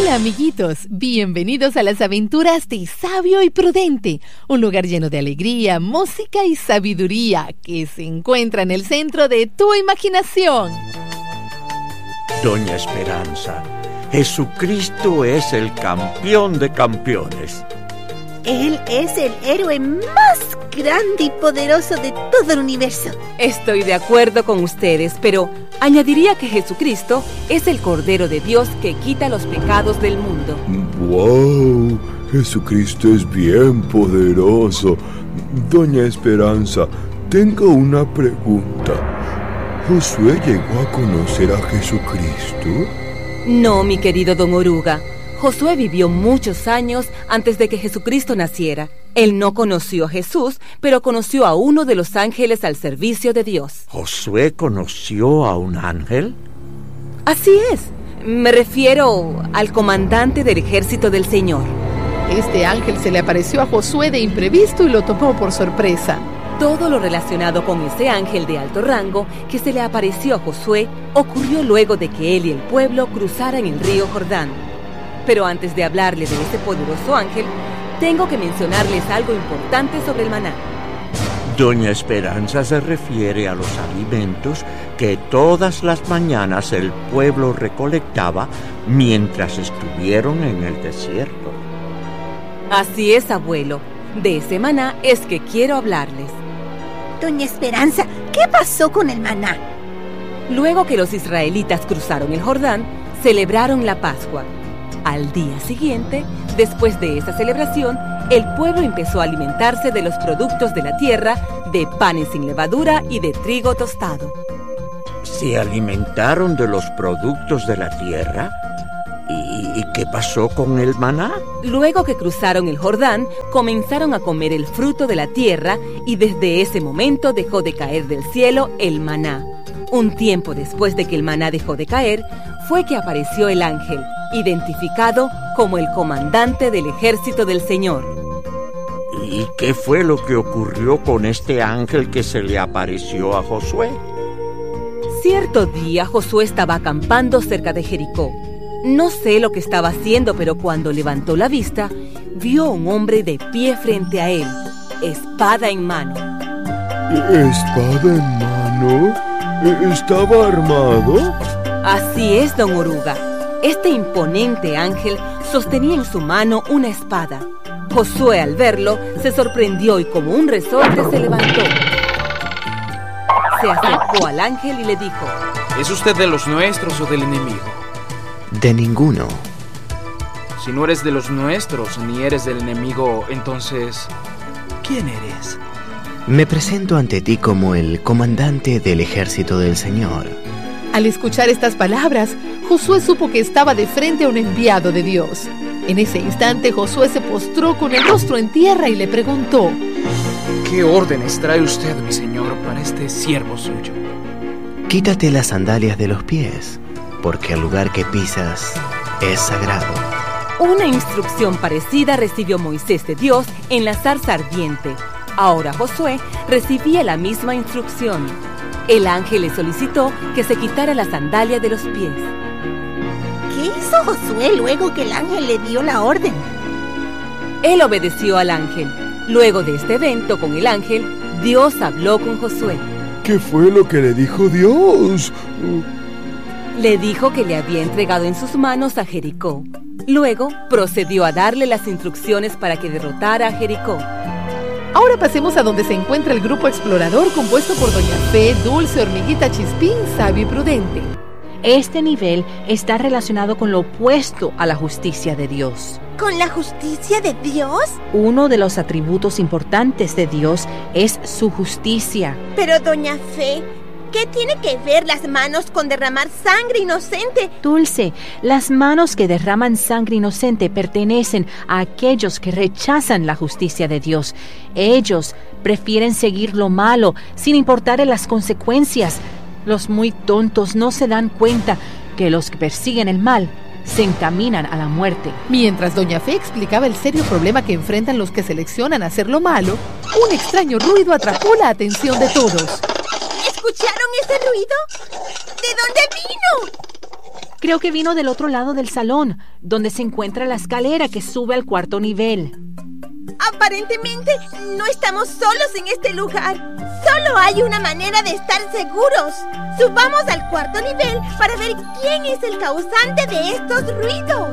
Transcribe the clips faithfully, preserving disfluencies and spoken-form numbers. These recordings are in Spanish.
Hola amiguitos, bienvenidos a las aventuras de Sabio y Prudente, un lugar lleno de alegría, música y sabiduría que se encuentra en el centro de tu imaginación. Doña Esperanza, Jesucristo es el campeón de campeones. Él es el héroe más grande y poderoso de todo el universo. Estoy de acuerdo con ustedes, pero añadiría que Jesucristo es el Cordero de Dios que quita los pecados del mundo. ¡Wow! Jesucristo es bien poderoso. Doña Esperanza, tengo una pregunta. ¿Josué llegó a conocer a Jesucristo? No, mi querido don Oruga. Josué vivió muchos años antes de que Jesucristo naciera. Él no conoció a Jesús, pero conoció a uno de los ángeles al servicio de Dios. ¿Josué conoció a un ángel? Así es. Me refiero al comandante del ejército del Señor. Este ángel se le apareció a Josué de imprevisto y lo tomó por sorpresa. Todo lo relacionado con ese ángel de alto rango que se le apareció a Josué ocurrió luego de que él y el pueblo cruzaran el río Jordán. Pero antes de hablarle de ese poderoso ángel, tengo que mencionarles algo importante sobre el maná. Doña Esperanza se refiere a los alimentos que todas las mañanas el pueblo recolectaba mientras estuvieron en el desierto. Así es, abuelo. De ese maná es que quiero hablarles. Doña Esperanza, ¿qué pasó con el maná? Luego que los israelitas cruzaron el Jordán, celebraron la Pascua. Al día siguiente, después de esa celebración, el pueblo empezó a alimentarse de los productos de la tierra, de panes sin levadura y de trigo tostado. ¿Se alimentaron de los productos de la tierra? ¿Y, y qué pasó con el maná? Luego que cruzaron el Jordán, comenzaron a comer el fruto de la tierra y desde ese momento dejó de caer del cielo el maná. Un tiempo después de que el maná dejó de caer, fue que apareció el ángel, identificado como el comandante del ejército del Señor. ¿Y qué fue lo que ocurrió con este ángel que se le apareció a Josué? Cierto día Josué estaba acampando cerca de Jericó. No sé lo que estaba haciendo, pero cuando levantó la vista, vio a un hombre de pie frente a él, espada en mano. ¿Espada en mano? ¿Estaba armado? Así es, don Oruga. Este imponente ángel sostenía en su mano una espada. Josué, al verlo, se sorprendió y como un resorte se levantó. Se acercó al ángel y le dijo: ¿Es usted de los nuestros o del enemigo? De ninguno. Si no eres de los nuestros ni eres del enemigo, entonces, ¿quién eres? Me presento ante ti como el comandante del ejército del Señor. Al escuchar estas palabras, Josué supo que estaba de frente a un enviado de Dios. En ese instante, Josué se postró con el rostro en tierra y le preguntó: ¿Qué órdenes trae usted, mi señor, para este siervo suyo? Quítate las sandalias de los pies, porque el lugar que pisas es sagrado. Una instrucción parecida recibió Moisés de Dios en la zarza ardiente. Ahora Josué recibía la misma instrucción. El ángel le solicitó que se quitara la sandalia de los pies. ¿Qué hizo Josué luego que el ángel le dio la orden? Él obedeció al ángel. Luego de este evento con el ángel, Dios habló con Josué. ¿Qué fue lo que le dijo Dios? Le dijo que le había entregado en sus manos a Jericó. Luego procedió a darle las instrucciones para que derrotara a Jericó. Ahora pasemos a donde se encuentra el grupo explorador compuesto por Doña Fe, Dulce, Hormiguita, Chispín, Sabio y Prudente. Este nivel está relacionado con lo opuesto a la justicia de Dios. ¿Con la justicia de Dios? Uno de los atributos importantes de Dios es su justicia. Pero, Doña Fe, ¿qué tiene que ver las manos con derramar sangre inocente? Dulce, las manos que derraman sangre inocente pertenecen a aquellos que rechazan la justicia de Dios. Ellos prefieren seguir lo malo sin importar las consecuencias. Los muy tontos no se dan cuenta que los que persiguen el mal se encaminan a la muerte. Mientras Doña Fe explicaba el serio problema que enfrentan los que seleccionan hacer lo malo, un extraño ruido atrapó la atención de todos. ¿Escucharon ese ruido? ¿De dónde vino? Creo que vino del otro lado del salón, donde se encuentra la escalera que sube al cuarto nivel. Aparentemente no estamos solos en este lugar. Solo hay una manera de estar seguros. Subamos al cuarto nivel para ver quién es el causante de estos ruidos.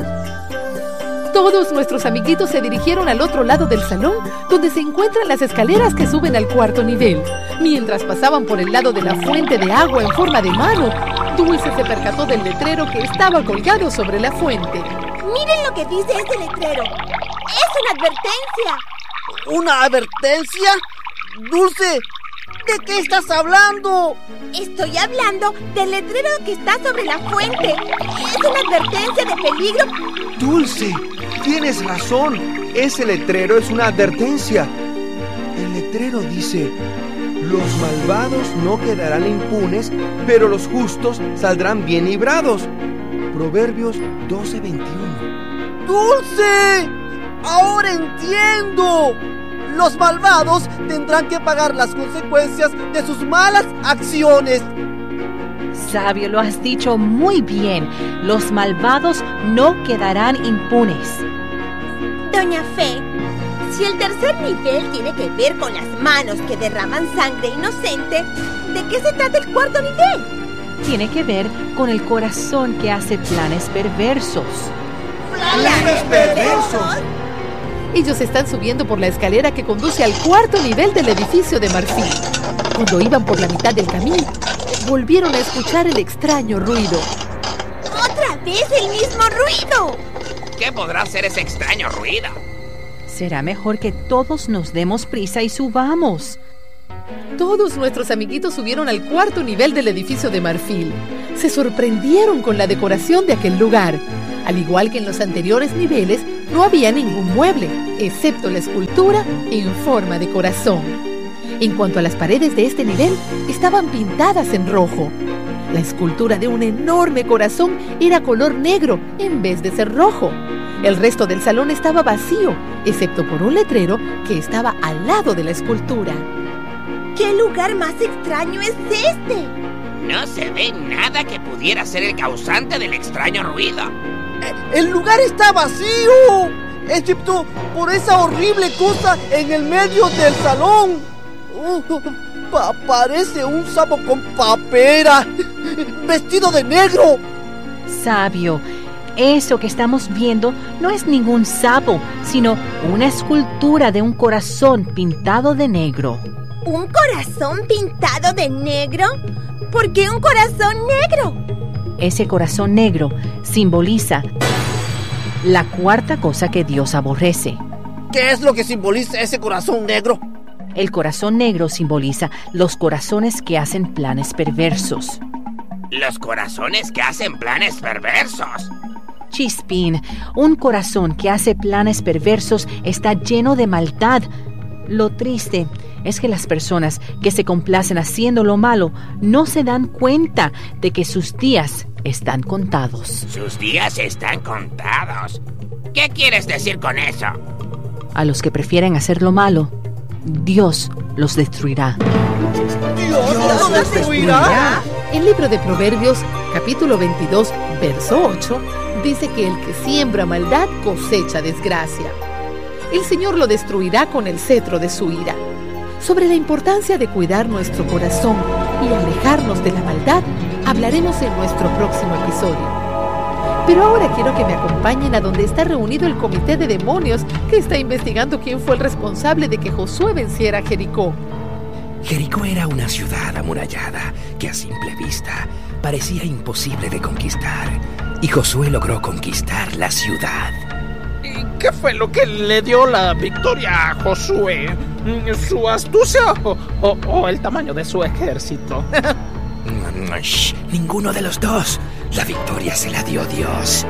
Todos nuestros amiguitos se dirigieron al otro lado del salón, donde se encuentran las escaleras que suben al cuarto nivel. Mientras pasaban por el lado de la fuente de agua en forma de mano, Dulce se percató del letrero que estaba colgado sobre la fuente. Miren lo que dice este letrero. ¡Es una advertencia! ¿Una advertencia? Dulce, ¿de qué estás hablando? Estoy hablando del letrero que está sobre la fuente. Es una advertencia de peligro. Dulce, tienes razón. Ese letrero es una advertencia. El letrero dice: los malvados no quedarán impunes, pero los justos saldrán bien librados. Proverbios doce veintiuno. ¡Dulce! ¡Ahora entiendo! Los malvados tendrán que pagar las consecuencias de sus malas acciones. Sabio, lo has dicho muy bien. Los malvados no quedarán impunes. Doña Fe, si el tercer nivel tiene que ver con las manos que derraman sangre inocente, ¿de qué se trata el cuarto nivel? Tiene que ver con el corazón que hace planes perversos. ¡Planes perversos! Ellos están subiendo por la escalera que conduce al cuarto nivel del edificio de marfil. Cuando iban por la mitad del camino, volvieron a escuchar el extraño ruido. ¡Otra vez el mismo ruido! ¿Qué podrá ser ese extraño ruido? Será mejor que todos nos demos prisa y subamos. Todos nuestros amiguitos subieron al cuarto nivel del edificio de marfil. Se sorprendieron con la decoración de aquel lugar. Al igual que en los anteriores niveles, no había ningún mueble, excepto la escultura en forma de corazón. En cuanto a las paredes de este nivel, estaban pintadas en rojo. La escultura de un enorme corazón era color negro en vez de ser rojo. El resto del salón estaba vacío, excepto por un letrero que estaba al lado de la escultura. ¿Qué lugar más extraño es este? No se ve nada que pudiera ser el causante del extraño ruido. ¡El lugar está vacío! Excepto por esa horrible cosa en el medio del salón. Uh, pa- parece un sapo con papera, vestido de negro. Sabio, eso que estamos viendo no es ningún sapo, sino una escultura de un corazón pintado de negro. ¿Un corazón pintado de negro? ¿Por qué un corazón negro? Ese corazón negro simboliza la cuarta cosa que Dios aborrece. ¿Qué es lo que simboliza ese corazón negro? El corazón negro simboliza los corazones que hacen planes perversos. ¿Los corazones que hacen planes perversos? Chispín, un corazón que hace planes perversos está lleno de maldad. Lo triste es que las personas que se complacen haciendo lo malo no se dan cuenta de que sus días están contados. Sus días están contados. ¿Qué quieres decir con eso? A los que prefieren hacer lo malo, Dios los destruirá. ¿Dios, Dios los destruirá? El libro de Proverbios, capítulo veintidós, verso ocho, dice que el que siembra maldad cosecha desgracia. El Señor lo destruirá con el cetro de su ira. Sobre la importancia de cuidar nuestro corazón y alejarnos de la maldad, hablaremos en nuestro próximo episodio. Pero ahora quiero que me acompañen a donde está reunido el comité de demonios que está investigando quién fue el responsable de que Josué venciera a Jericó. Jericó era una ciudad amurallada que a simple vista parecía imposible de conquistar, y Josué logró conquistar la ciudad. ¿Y qué fue lo que le dio la victoria a Josué? ¿Su astucia o, o, o el tamaño de su ejército? Shh, ninguno de los dos. La victoria se la dio Dios.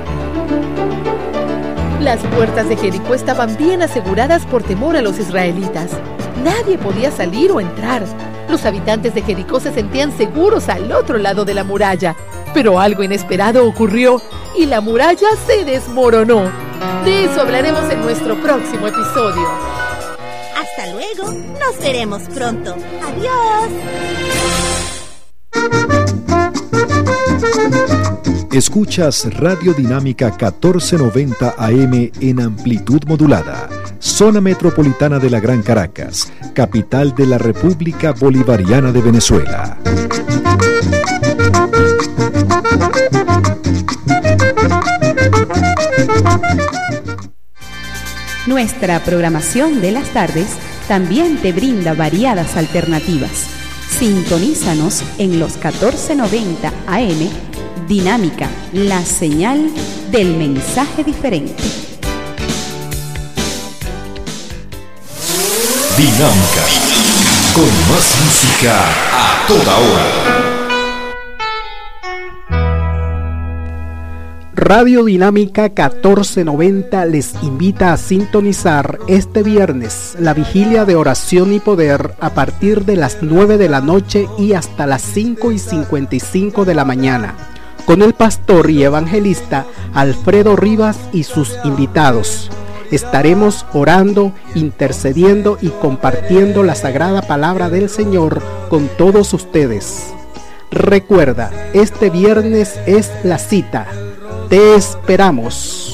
Las puertas de Jericó estaban bien aseguradas por temor a los israelitas. Nadie podía salir o entrar. Los habitantes de Jericó se sentían seguros al otro lado de la muralla. Pero algo inesperado ocurrió y la muralla se desmoronó. De eso hablaremos en nuestro próximo episodio. Hasta luego, nos veremos pronto. Adiós. Escuchas Radio Dinámica catorce noventa A M en amplitud modulada, zona metropolitana de la Gran Caracas, capital de la República Bolivariana de Venezuela. Nuestra programación de las tardes también te brinda variadas alternativas. Sintonízanos en los catorce noventa A M, Dinámica, la señal del mensaje diferente. Dinámica, con más música a toda hora. Radio Dinámica catorce noventa les invita a sintonizar este viernes la vigilia de oración y poder a partir de las nueve de la noche y hasta las cinco y cincuenta y cinco de la mañana, con el pastor y evangelista Alfredo Rivas y sus invitados. Estaremos orando, intercediendo y compartiendo la sagrada palabra del Señor con todos ustedes. Recuerda, este viernes es la cita. Te esperamos.